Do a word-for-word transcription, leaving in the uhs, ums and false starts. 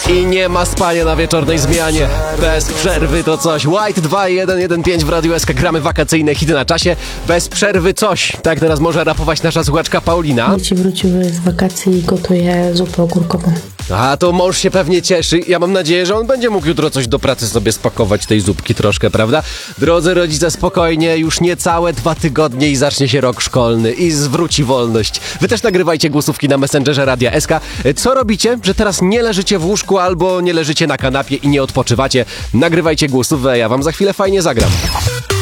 I nie ma spania na wieczornej zmianie. Bez przerwy to coś. White dwa jeden jeden pięć w Radiu S K. Gramy wakacyjne hity na czasie. Bez przerwy coś. Tak teraz może rapować nasza słuchaczka Paulina. Dzieci wróciły z wakacji i gotuję zupę ogórkową. A to mąż się pewnie cieszy. Ja mam nadzieję, że on będzie mógł jutro coś do pracy sobie spakować, tej zupki troszkę, prawda? Drodzy rodzice, spokojnie, już niecałe dwa tygodnie i zacznie się rok szkolny i zwróci wolność. Wy też nagrywajcie głosówki na Messengerze Radia S K. Co robicie, że teraz nie leżycie w łóżku albo nie leżycie na kanapie i nie odpoczywacie? Nagrywajcie głosówkę, ja wam za chwilę fajnie zagram.